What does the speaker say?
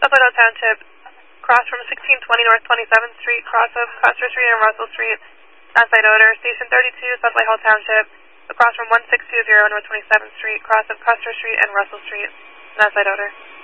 Southside Hill Township, cross from 1620 North 27th Street, cross of Custer Street and Russell Street, Southside Odor. Station 32, Southside Hill Township, across from 1620 North 27th Street, cross of Custer Street and Russell Street, Southside Odor.